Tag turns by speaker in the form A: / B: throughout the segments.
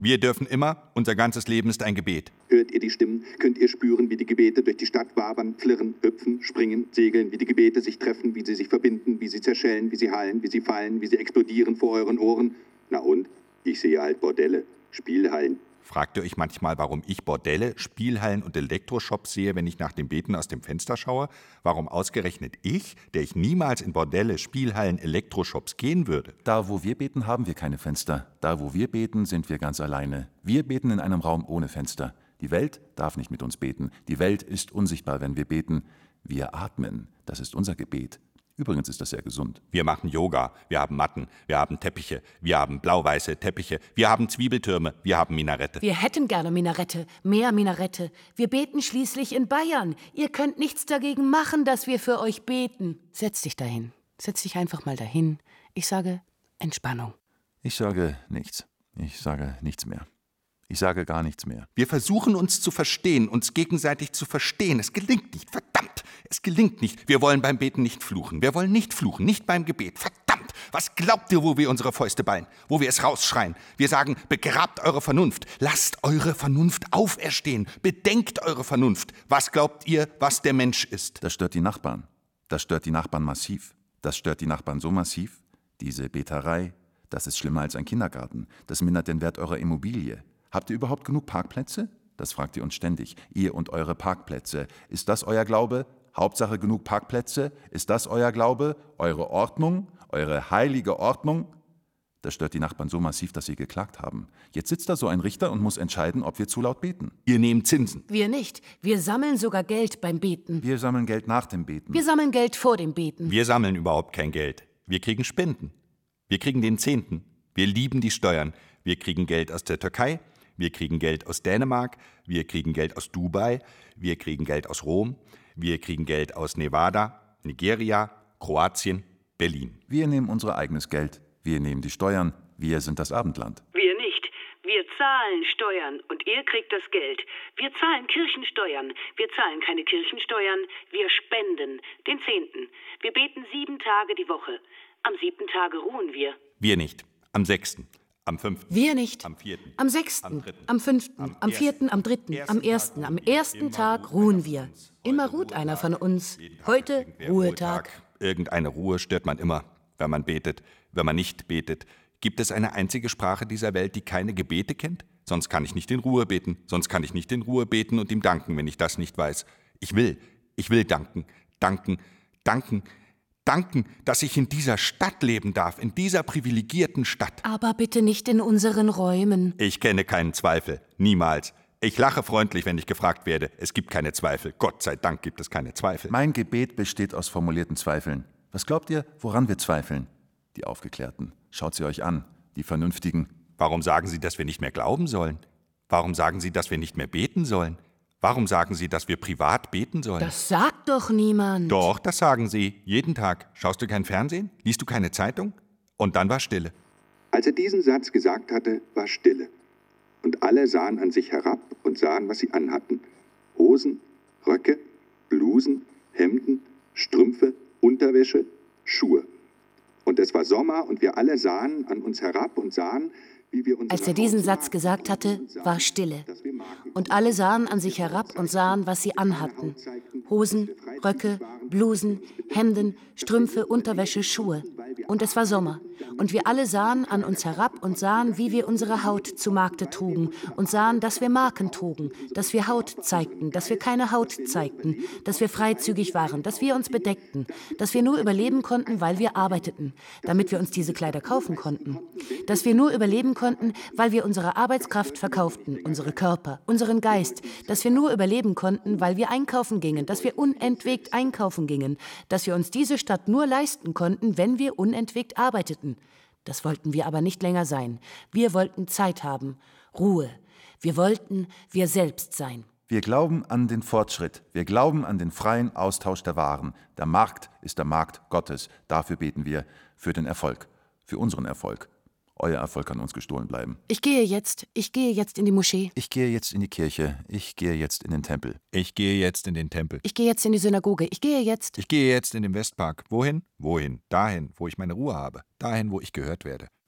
A: Wir dürfen immer, unser ganzes Leben ist ein Gebet.
B: Hört ihr die Stimmen? Könnt ihr spüren, wie die Gebete durch die Stadt wabern, flirren, hüpfen, springen, segeln, wie die Gebete sich treffen, wie sie sich verbinden, wie sie zerschellen, wie sie hallen, wie sie fallen, wie sie explodieren vor euren Ohren? Na und? Ich sehe halt Bordelle, Spielhallen.
A: Fragt ihr euch manchmal, warum ich Bordelle, Spielhallen und Elektroshops sehe, wenn ich nach dem Beten aus dem Fenster schaue? Warum ausgerechnet ich, der ich niemals in Bordelle, Spielhallen, Elektroshops gehen würde?
C: Da, wo wir beten, haben wir keine Fenster. Da, wo wir beten, sind wir ganz alleine. Wir beten in einem Raum ohne Fenster. Die Welt darf nicht mit uns beten. Die Welt ist unsichtbar, wenn wir beten. Wir atmen. Das ist unser Gebet. Übrigens ist das sehr gesund.
A: Wir machen Yoga, wir haben Matten, wir haben Teppiche, wir haben blau-weiße Teppiche, wir haben Zwiebeltürme, wir haben Minarette.
D: Wir hätten gerne Minarette, mehr Minarette. Wir beten schließlich in Bayern. Ihr könnt nichts dagegen machen, dass wir für euch beten. Setz dich dahin. Setz dich einfach mal dahin. Ich sage Entspannung.
C: Ich sage nichts. Ich sage nichts mehr. Ich sage gar nichts mehr.
A: Wir versuchen uns zu verstehen, uns gegenseitig zu verstehen. Es gelingt nicht, verdammt, es gelingt nicht. Wir wollen beim Beten nicht fluchen. Wir wollen nicht fluchen, nicht beim Gebet. Verdammt, was glaubt ihr, wo wir unsere Fäuste ballen? Wo wir es rausschreien? Wir sagen, begrabt eure Vernunft. Lasst eure Vernunft auferstehen. Bedenkt eure Vernunft. Was glaubt ihr, was der Mensch ist?
C: Das stört die Nachbarn. Das stört die Nachbarn massiv. Das stört die Nachbarn so massiv. Diese Beterei, das ist schlimmer als ein Kindergarten. Das mindert den Wert eurer Immobilie. Habt ihr überhaupt genug Parkplätze? Das fragt ihr uns ständig. Ihr und eure Parkplätze. Ist das euer Glaube? Hauptsache genug Parkplätze? Ist das euer Glaube? Eure Ordnung? Eure heilige Ordnung? Das stört die Nachbarn so massiv, dass sie geklagt haben. Jetzt sitzt da so ein Richter und muss entscheiden, ob wir zu laut beten.
A: Ihr nehmt Zinsen.
D: Wir nicht. Wir sammeln sogar Geld beim Beten.
C: Wir sammeln Geld nach dem Beten.
D: Wir sammeln Geld vor dem Beten.
A: Wir sammeln überhaupt kein Geld. Wir kriegen Spenden. Wir kriegen den Zehnten. Wir lieben die Steuern. Wir kriegen Geld aus der Türkei. Wir kriegen Geld aus Dänemark, wir kriegen Geld aus Dubai, wir kriegen Geld aus Rom, wir kriegen Geld aus Nevada, Nigeria, Kroatien, Berlin.
C: Wir nehmen unser eigenes Geld, wir nehmen die Steuern, wir sind das Abendland.
E: Wir nicht. Wir zahlen Steuern und ihr kriegt das Geld. Wir zahlen Kirchensteuern. Wir zahlen keine Kirchensteuern. Wir spenden den Zehnten. Wir beten 7 Tage die Woche. Am 7. Tage ruhen wir.
A: Wir nicht. Am 6., am 5.,
D: wir nicht.
A: am 4.,
D: am 6.,
A: am 3.,
D: am 5.,
A: am
D: am 4.,
A: 1.,
D: am 3., am 1., am 1. Tag ruhen wir. Immer ruht einer von uns. Heute Ruhetag.
A: Irgendeine Ruhe stört man immer, wenn man betet. Wenn man nicht betet, gibt es eine einzige Sprache dieser Welt, die keine Gebete kennt? Sonst kann ich nicht in Ruhe beten. Sonst kann ich nicht in Ruhe beten und ihm danken, wenn ich das nicht weiß. Ich will danken, danken, danken. Danken, dass ich in dieser Stadt leben darf, in dieser privilegierten Stadt.
D: Aber bitte nicht in unseren Räumen.
A: Ich kenne keinen Zweifel, niemals. Ich lache freundlich, wenn ich gefragt werde. Es gibt keine Zweifel. Gott sei Dank gibt es keine Zweifel.
C: Mein Gebet besteht aus formulierten Zweifeln. Was glaubt ihr, woran wir zweifeln? Die Aufgeklärten. Schaut sie euch an, die Vernünftigen.
A: Warum sagen Sie, dass wir nicht mehr glauben sollen? Warum sagen Sie, dass wir nicht mehr beten sollen? Warum sagen Sie, dass wir privat beten sollen?
D: Das sagt doch niemand.
A: Doch, das sagen Sie. Jeden Tag. Schaust du kein Fernsehen? Liest du keine Zeitung? Und dann war Stille.
B: Als er diesen Satz gesagt hatte, war Stille. Und alle sahen an sich herab und sahen, was sie anhatten. Hosen, Röcke, Blusen, Hemden, Strümpfe, Unterwäsche, Schuhe. Und es war Sommer und wir alle sahen an uns herab und sahen, wie wir unsere
D: Als er diesen
B: Haut
D: Satz gesagt hatte, war Stille. Und alle sahen an sich herab und sahen, was sie anhatten. Hosen, Röcke, Blusen, Hemden, Strümpfe, Unterwäsche, Schuhe. Und es war Sommer. Und wir alle sahen an uns herab und sahen, wie wir unsere Haut zu Markte trugen und sahen, dass wir Marken trugen, dass wir Haut zeigten, dass wir keine Haut zeigten, dass wir freizügig waren, dass wir uns bedeckten, dass wir nur überleben konnten, weil wir arbeiteten, damit wir uns diese Kleider kaufen konnten, dass wir nur überleben konnten, weil wir unsere Arbeitskraft verkauften, unsere Körper, unseren Geist, dass wir nur überleben konnten, weil wir einkaufen gingen, dass wir unentwegt einkaufen gingen, dass wir uns diese Stadt nur leisten konnten, wenn wir unentwegt arbeiteten. Das wollten wir aber nicht länger sein. Wir wollten Zeit haben, Ruhe. Wir wollten wir selbst sein.
C: Wir glauben an den Fortschritt. Wir glauben an den freien Austausch der Waren. Der Markt ist der Markt Gottes. Dafür beten wir. Für den Erfolg. Für unseren Erfolg. Euer Erfolg kann uns gestohlen bleiben.
D: Ich gehe jetzt in die Moschee.
C: Ich gehe jetzt in die Kirche. Ich gehe jetzt in den Tempel.
A: Ich gehe jetzt in den Tempel.
D: Ich gehe jetzt in die Synagoge. Ich gehe jetzt
A: in den Westpark. Wohin? Wohin? Dahin, wo ich meine Ruhe habe. Dahin, wo ich gehört werde.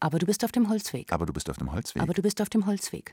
D: Aber du bist auf dem Holzweg.
C: Aber du bist auf dem Holzweg.
D: Aber du bist auf dem Holzweg.